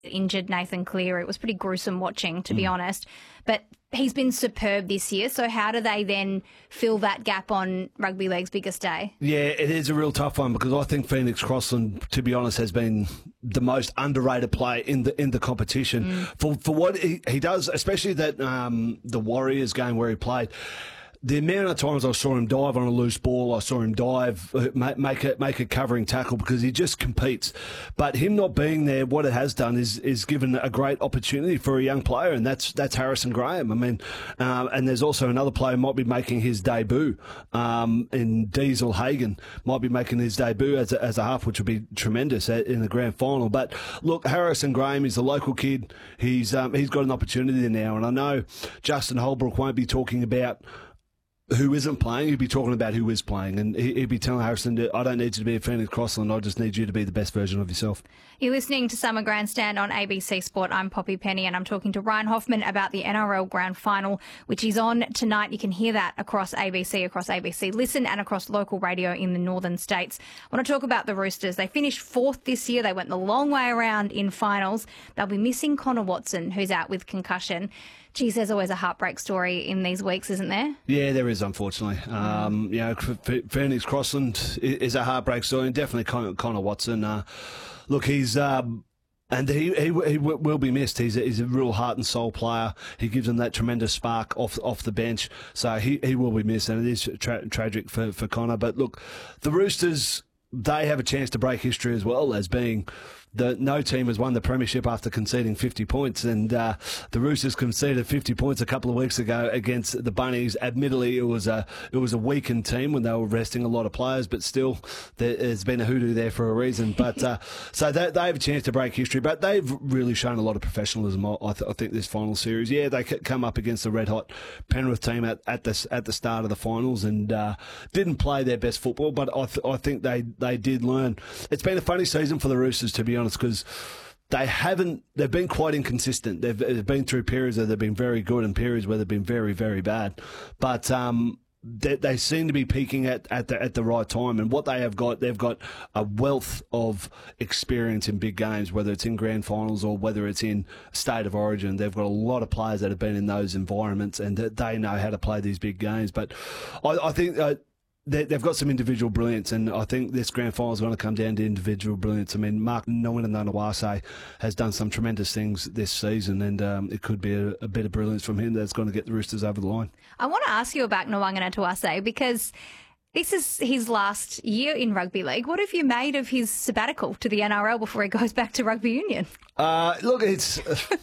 injured Nathan Clear. It was pretty gruesome watching, to be honest. But he's been superb this year. So how do they then fill that gap on rugby league's biggest day? Yeah, it is a real tough one because I think Phoenix Crossland, to be honest, has been the most underrated player in the competition for what he does, especially that the Warriors game where he played. The amount of times I saw him dive on a loose ball, I saw him dive, make a covering tackle because he just competes. But him not being there, what it has done is given a great opportunity for a young player, and that's Harrison Graham. I mean, and there's also another player who might be making his debut in Diesel Hagen, might be making his debut as a half, which would be tremendous in the grand final. But look, Harrison Graham is a local kid. He's got an opportunity there now, and I know Justin Holbrook won't be talking about who isn't playing, he'd be talking about who is playing, and he'd be telling Harrison, I don't need you to be a Phoenix Crossland, I just need you to be the best version of yourself. You're listening to Summer Grandstand on ABC Sport. I'm Poppy Penny, and I'm talking to Ryan Hoffman about the NRL Grand Final, which is on tonight. You can hear that across ABC Listen, and across local radio in the northern states. I want to talk about the Roosters. They finished fourth this year. They went the long way around in finals. They'll be missing Connor Watson, who's out with concussion. Geez, there's always a heartbreak story in these weeks, isn't there? Yeah, there is, unfortunately. Phoenix Crossland is a heartbreak story, and definitely Connor Watson. Look, he's... and he will be missed. He's a real heart and soul player. He gives them that tremendous spark off the bench. So he will be missed, and it is tragic for Connor. But look, the Roosters, they have a chance to break history as well as being... No team has won the premiership after conceding 50 points, and the Roosters conceded 50 points a couple of weeks ago against the Bunnies. Admittedly, it was a weakened team when they were resting a lot of players, but still, there's been a hoodoo there for a reason. But so they have a chance to break history, but they've really shown a lot of professionalism. I think this final series, they come up against the red hot Penrith team at the start of the finals and didn't play their best football, but I think they did learn. It's been a funny season for the Roosters, to be honest, because they've been quite inconsistent. They've been through periods where they've been very good and periods where they've been very, very bad. But they seem to be peaking at the right time. And what they've got a wealth of experience in big games, whether it's in grand finals or whether it's in State of Origin. They've got a lot of players that have been in those environments and they know how to play these big games. But I think... They've got some individual brilliance, and I think this grand final is going to come down to individual brilliance. I mean, Mark Nawaqanitawase has done some tremendous things this season, and it could be a bit of brilliance from him that's going to get the Roosters over the line. I want to ask you about Nawaqanitawase because this is his last year in rugby league. What have you made of his sabbatical to the NRL before he goes back to rugby union? Look, it's...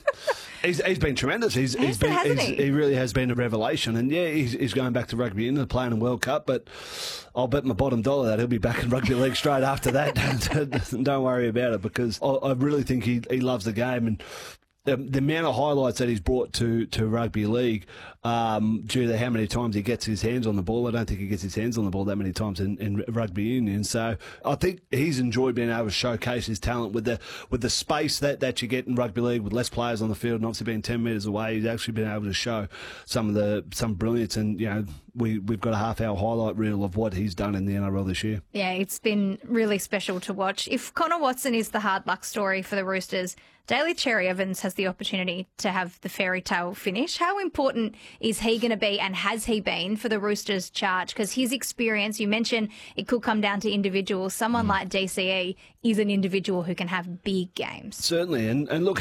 He's been tremendous. He really has been a revelation. And he's going back to rugby union and playing in World Cup, but I'll bet my bottom dollar that he'll be back in rugby league straight after that. Don't worry about it, because I really think he loves the game. And the amount of highlights that he's brought to rugby league, due to how many times he gets his hands on the ball, I don't think he gets his hands on the ball that many times in rugby union. So I think he's enjoyed being able to showcase his talent with the space that you get in rugby league with less players on the field and obviously being 10 metres away. He's actually been able to show some brilliance, and we've got a half-hour highlight reel of what he's done in the NRL this year. Yeah, it's been really special to watch. If Connor Watson is the hard luck story for the Roosters, Daly Cherry Evans has the opportunity to have the fairy tale finish. How important is he going to be, and has he been, for the Roosters' charge? Because his experience, you mentioned it could come down to individuals. Someone like DCE is an individual who can have big games. Certainly. And look,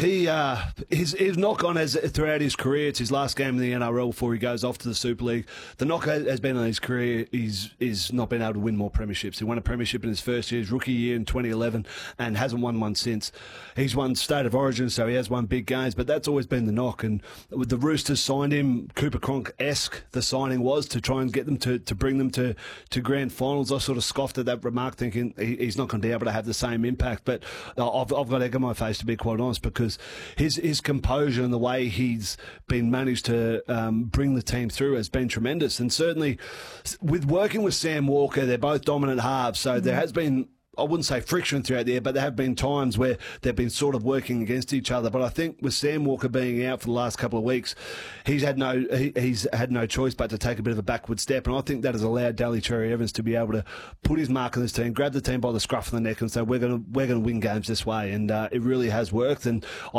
his knock on throughout his career, it's his last game in the NRL before he goes off to the Super League. The knock has been on his career, he's not been able to win more premierships. He won a premiership in his first year, his rookie year in 2011, and hasn't won one since. He's won State of Origin, so he has won big games, but that's always been the knock. And with the Roosters signed him, Cooper Cronk-esque the signing was, to try and get them to bring them to grand finals. I sort of scoffed at that remark, thinking he's not going to be able to have the same impact. But I've got egg on my face, to be quite honest, because his composure and the way he's been managed to bring the team through has been tremendous. And certainly with working with Sam Walker, they're both dominant halves, so there has been I wouldn't say friction throughout there, but there have been times where they've been sort of working against each other. But I think with Sam Walker being out for the last couple of weeks, he's had no choice but to take a bit of a backward step, and I think that has allowed Daly Cherry Evans to be able to put his mark on this team, grab the team by the scruff of the neck, and say we're going to win games this way, and it really has worked. And